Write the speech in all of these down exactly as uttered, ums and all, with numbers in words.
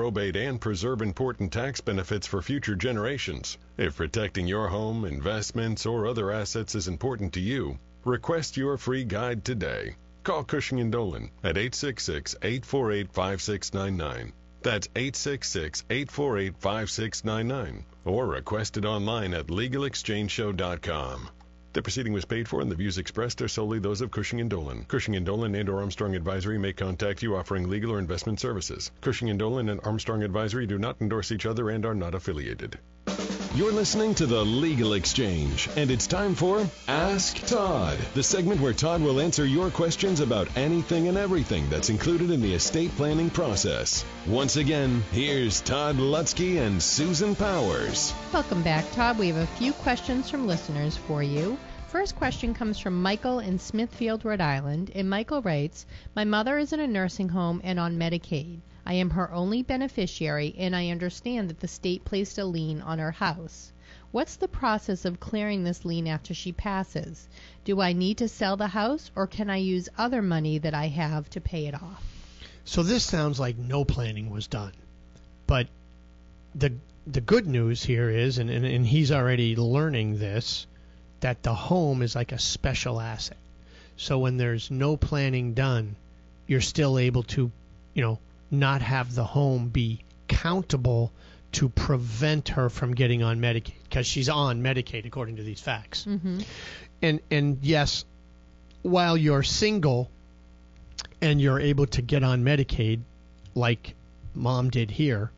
probate and preserve important tax benefits for future generations. If protecting your home, investments, or other assets is important to you, request your free guide today. Call Cushing and Dolan at eight six six, eight four eight, five six nine nine. That's eight six six, eight four eight, five six nine nine. Or request it online at legal exchange show dot com. The proceeding was paid for and the views expressed are solely those of Cushing and Dolan. Cushing and Dolan and or Armstrong Advisory may contact you offering legal or investment services. Cushing and Dolan and Armstrong Advisory do not endorse each other and are not affiliated. You're listening to The Legal Exchange, and it's time for Ask Todd, the segment where Todd will answer your questions about anything and everything that's included in the estate planning process. Once again, here's Todd Lutzke and Susan Powers. Welcome back, Todd. We have a few questions from listeners for you. First question comes from Michael in Smithfield, Rhode Island, and Michael writes, "My mother is in a nursing home and on Medicaid. I am her only beneficiary, and I understand that the state placed a lien on her house. What's the process of clearing this lien after she passes? Do I need to sell the house, or can I use other money that I have to pay it off?" So this sounds like no planning was done. But the the good news here is, and, and, and he's already learning this, that the home is like a special asset. So when there's no planning done, you're still able to, you know, not have the home be countable to prevent her from getting on Medicaid, because she's on Medicaid according to these facts. Mm-hmm. And and yes, while you're single and you're able to get on Medicaid, like Mom did here,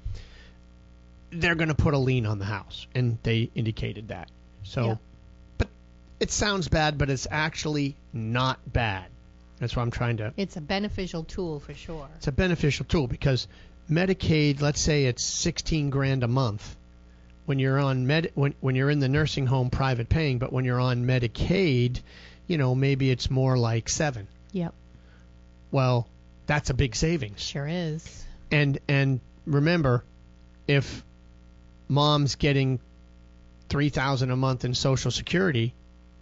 they're going to put a lien on the house, and they indicated that. So, yeah. But it sounds bad, but it's actually not bad. That's what I'm trying to... It's a beneficial tool for sure. It's a beneficial tool because Medicaid, let's say it's sixteen grand a month. When you're on med, when when you're in the nursing home private paying, but when you're on Medicaid, you know, maybe it's more like seven. Yep. Well, that's a big savings. Sure is. And and remember, if Mom's getting three thousand a month in Social Security,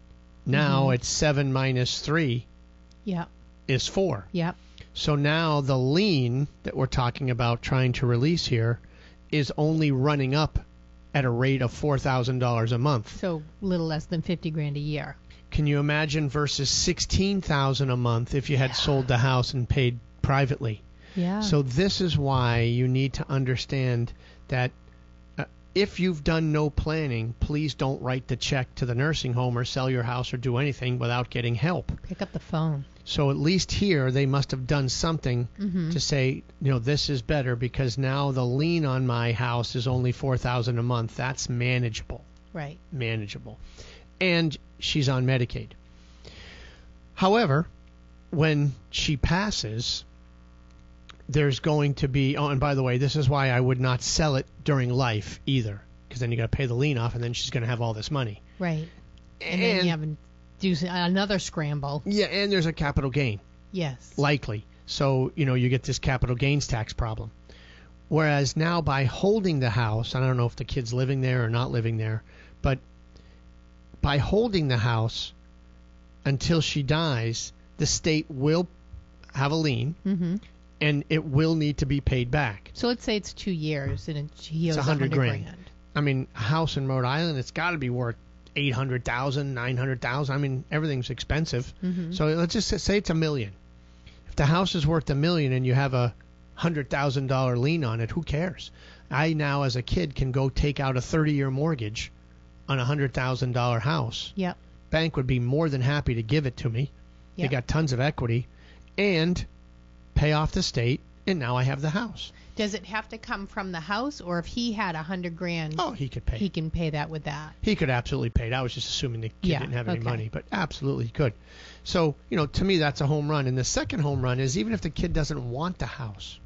now mm-hmm. it's seven minus three. Yep. Is four. Yep. So now the lien that we're talking about trying to release here is only running up at a rate of four thousand dollars a month. So a little less than fifty grand a year. Can you imagine versus sixteen thousand dollars a month if you had yeah. sold the house and paid privately? Yeah. So this is why you need to understand that uh, if you've done no planning, please don't write the check to the nursing home or sell your house or do anything without getting help. Pick up the phone. So at least here they must have done something mm-hmm. to say, you know, this is better because now the lien on my house is only four thousand dollars a month. That's manageable. Right. Manageable. And she's on Medicaid. However, when she passes, there's going to be, oh, and by the way, this is why I would not sell it during life either, because then you got to pay the lien off and then she's going to have all this money. Right. And, and then you have to do another scramble. Yeah, and there's a capital gain. Yes. Likely. So, you know, you get this capital gains tax problem. Whereas now by holding the house, I don't know if the kid's living there or not living there, but by holding the house until she dies, the state will have a lien, mm-hmm. and it will need to be paid back. So let's say it's two years and he owes it's one hundred hundred grand. grand. I mean, a house in Rhode Island, it's got to be worth eight hundred thousand dollars, nine hundred thousand dollars. I mean, everything's expensive. Mm-hmm. So let's just say it's a million. If the house is worth a million and you have a one hundred thousand dollars lien on it, who cares? I now, as a kid, can go take out a thirty-year mortgage on a one hundred thousand dollars house. Yep. Bank would be more than happy to give it to me. Yep. They got tons of equity. And pay off the state, and now I have the house. Does it have to come from the house, or if he had a hundred grand, Oh, he could pay. he can pay that with that? He could absolutely pay it. I was just assuming the kid Yeah, didn't have any okay. money, but absolutely he could. So, you know, to me, that's a home run. And the second home run is even if the kid doesn't want the house,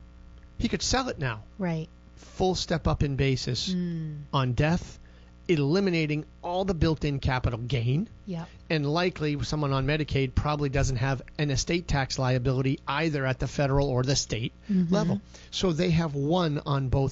he could sell it now. Right. Full step up in basis Mm. on death, eliminating all the built-in capital gain. Yep. And likely someone on Medicaid probably doesn't have an estate tax liability either at the federal or the state Mm-hmm. level. So they have won on both